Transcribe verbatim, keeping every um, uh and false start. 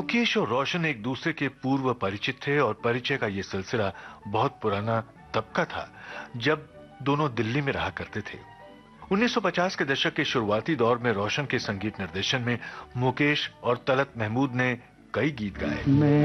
मुकेश और रोशन एक दूसरे के पूर्व परिचित थे और परिचय का यह सिलसिला बहुत पुराना तब का था जब दोनों दिल्ली में रहा करते थे। उन्नीस सौ पचास के दशक के शुरुआती दौर में रोशन के संगीत निर्देशन में मुकेश और तलत महमूद ने कई गीत गाए।